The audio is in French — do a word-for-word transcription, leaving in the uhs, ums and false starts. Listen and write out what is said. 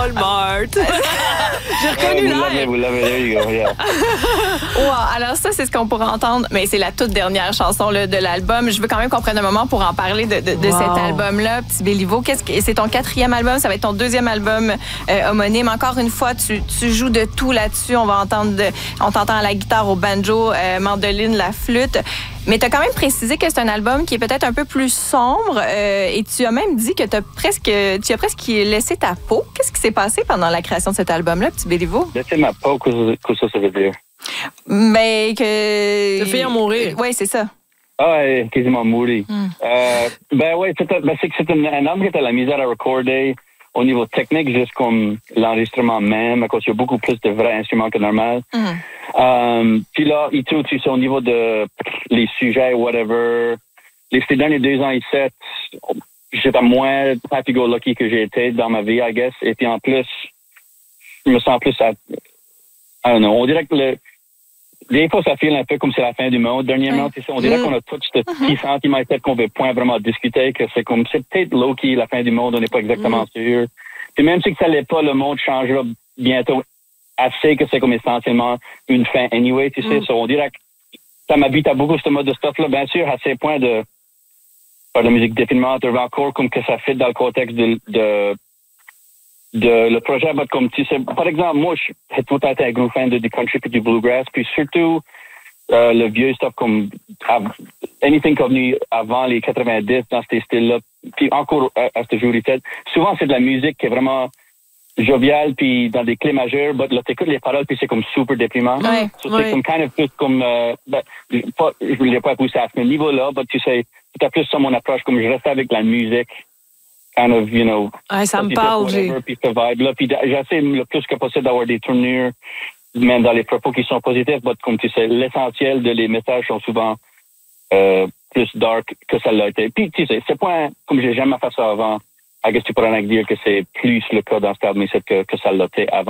Walmart. J'ai reconnu vous l'avez, l'air. vous l'avez, there you go, yeah. Wow, alors ça, c'est ce qu'on pourra entendre, mais c'est la toute dernière chanson là, de l'album. Je veux quand même qu'on prenne un moment pour en parler de, de, de Wow. cet album-là, Petit Béliveau. Qu'est-ce que, c'est ton quatrième album, ça va être ton deuxième album euh, homonyme. Encore une fois, tu, tu joues de tout là-dessus. On va entendre, de, on t'entend à la guitare, au banjo, euh, mandoline, la flûte. Mais tu as quand même précisé que c'est un album qui est peut-être un peu plus sombre euh, et tu as même dit que t'as presque, tu as presque laissé ta peau. Qu'est-ce qui s'est passé pendant la création de cet album-là, Petit Béliveau? Laissez ma peau, qu'est-ce que ça, ça veut dire? Ben, que... Te faire mourir. Oui, c'est ça. Ah, ouais, quasiment mourir. Mm. Euh, ben ouais, c'est, ben, c'est que c'est un, un album qui était la misère à recorder au niveau technique, juste comme l'enregistrement même, à cause qu'il y a beaucoup plus de vrais instruments que normal. Mm. Um, puis là, il trouve, tu sais, au niveau de les sujets, whatever, les, ces derniers deux ans, ici, j'étais moins happy-go-lucky que j'ai été dans ma vie, I guess. Et puis en plus, je me sens plus à, I don't know, on dirait que le, des fois, ça file un peu comme c'est la fin du monde. Dernièrement, Ouais. tu sais, on dirait Mm. qu'on a tout ce petit sentiment peut-être qu'on veut point vraiment discuter, que c'est comme, c'est peut-être low-key, la fin du monde, on n'est pas exactement sûr. Puis même si que ça l'est pas, le monde changera bientôt assez que c'est comme essentiellement une fin anyway, tu sais. Mm. So, on dirait que ça m'habite à beaucoup ce mode de stuff-là, bien sûr, à ces points de faire de la musique défilement, de encore comme que ça fit dans le contexte de, de de le projet, but comme tu sais, par exemple, moi, je suis tout le temps été un gros fan de du country et du bluegrass, puis surtout euh, le vieux stuff comme av- anything qui est venu avant les quatre-vingt-dix dans ces styles-là, puis encore à, à ce jour-ci. Souvent, c'est de la musique qui est vraiment joviale, puis dans des clés majeures, but là, t'écoutes les paroles, puis c'est comme super déprimant. Ouais, So, ouais. c'est comme kind of plus comme, euh, ben, pas, je ne l'ai pas poussé à ce niveau-là, but tu sais, c'est plus ça mon approche, comme je reste avec la musique, kind of, you know, Ah, ça me puis parle, j'ai. whatever, puis ce vibe-là. Puis j'essaie le plus que possible d'avoir des tournures, même dans les propos qui sont positifs, mais comme tu sais, l'essentiel de les messages sont souvent euh, plus dark que ça l'a été. Puis tu sais, c'est pas un, comme j'ai jamais fait ça avant, I guess tu pourrais en dire que c'est plus le cas dans ce cadre, mais c'est que, que ça l'a été avant.